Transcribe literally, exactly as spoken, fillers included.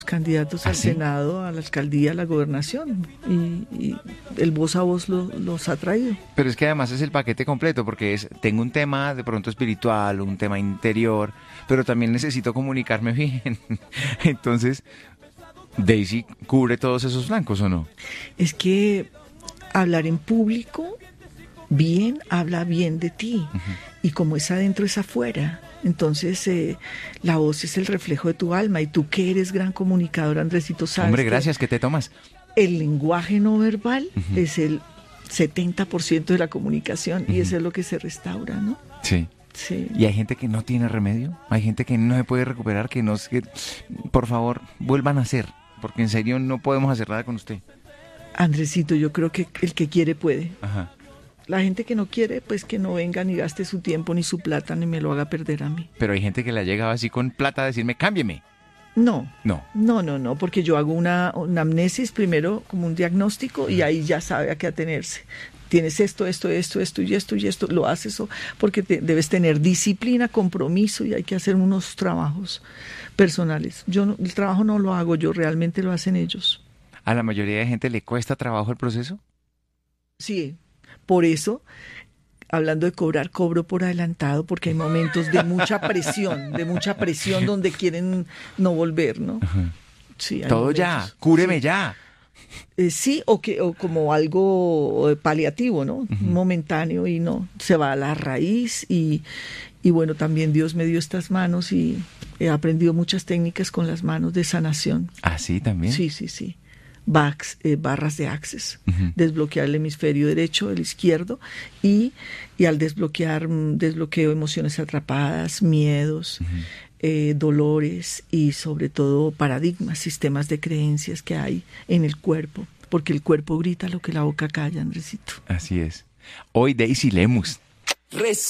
candidatos ¿Ah, al sí? Senado, a la alcaldía, a la gobernación, y, y el voz a voz lo- los ha traído. Pero es que además es el paquete completo, porque es, tengo un tema de pronto espiritual, un tema interior, pero también necesito comunicarme bien. Entonces, Daisy cubre todos esos flancos, ¿o no? Es que hablar en público bien habla bien de ti, y como es adentro es afuera. Entonces eh, la voz es el reflejo de tu alma, y tú que eres gran comunicador, Andresito, sabes Hombre, que gracias, ¿qué te tomas? el lenguaje no verbal Ujú. es el setenta por ciento de la comunicación, y Ujú. eso es lo que se restaura, ¿no? Sí. Sí. Y hay gente que no tiene remedio, hay gente que no se puede recuperar, que no que, por favor, vuelvan a hacer, porque en serio no podemos hacer nada con usted. Andresito, yo creo que el que quiere puede. Ajá. La gente que no quiere, pues que no venga ni gaste su tiempo ni su plata ni me lo haga perder a mí. Pero hay gente que le ha llegado así con plata a decirme, cámbieme. No, No. no, no, no, porque yo hago una, una amnesis primero, como un diagnóstico, y ahí ya sabe a qué atenerse. Tienes esto, esto, esto, esto y esto y esto, lo haces o- porque te- debes tener disciplina, compromiso, y hay que hacer unos trabajos personales. Yo no- el trabajo no lo hago yo, realmente lo hacen ellos. ¿A la mayoría de gente le cuesta trabajo el proceso? Sí, por eso, hablando de cobrar, cobro por adelantado, porque hay momentos de mucha presión, de mucha presión donde quieren no volver, ¿no? Sí, hay Todo ya, momentos. cúreme Sí. ya. Eh, sí, o que o como algo eh, paliativo, ¿no? Momentáneo, y no, se va a la raíz, y, y bueno, también Dios me dio estas manos y he aprendido muchas técnicas con las manos de sanación. ¿Ah, sí, también? Sí, sí, sí. Bax, eh, barras de Access, Ujú. desbloquear el hemisferio derecho, el izquierdo, y, y al desbloquear, mm, desbloqueo emociones atrapadas, miedos, eh, dolores, y sobre todo paradigmas, sistemas de creencias que hay en el cuerpo, porque el cuerpo grita lo que la boca calla, Andresito. Así es. Hoy Daisy Lemus.